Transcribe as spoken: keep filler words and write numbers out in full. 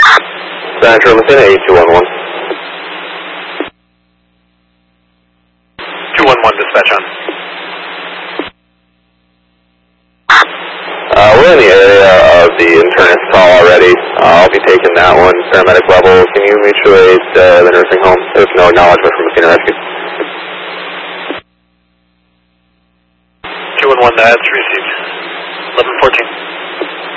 Central Messina eight two one one. two one one dispatch on. Uh, we're in the area of the internist call already. Uh, I'll be taking that one. Paramedic level. Can you mutuate uh, the nursing home? There's no acknowledgement from Messina Rescue. two one one, that's received.